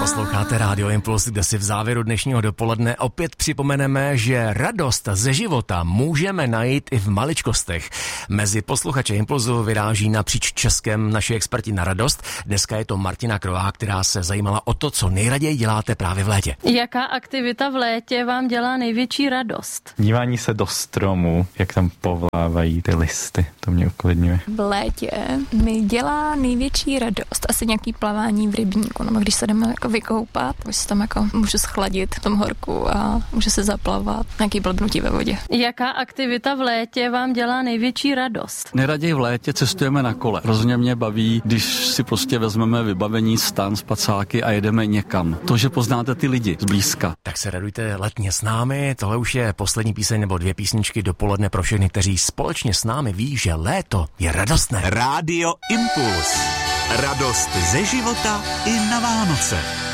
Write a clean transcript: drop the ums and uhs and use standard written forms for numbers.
Posloucháte Rádio Impuls, kde si v závěru dnešního dopoledne opět připomeneme, že radost ze života můžeme najít i v maličkostech. Mezi posluchače Impulzu vyráží napříč Českem naši experti na radost. Dneska je to Martina Krová, která se zajímala o to, co nejraději děláte právě v létě. Jaká aktivita v létě vám dělá největší radost? Dívání se do stromu, jak tam povlávají ty listy, to mě uklidňuje. V létě mi dělá největší radost asi nějaký plavání v rybníku, no když se jdeme jako vykoupat, už se tam jako můžu schladit v tom horku a můžu se zaplavat, nějaký blbnutí ve vodě. Jaká aktivita v létě vám dělá největší radost? Nejraději v létě cestujeme na kole. Hrozně mě baví, když si prostě vezmeme vybavení, stan, spacáky a jedeme někam. To, že poznáte ty lidi zblízka. Tak se radujte letně s námi, tohle už je poslední píseň nebo 2 písničky dopoledne pro všechny, kteří společně s námi ví, že léto je radostné. Rádio Impuls. Radost ze života i na Vánoce.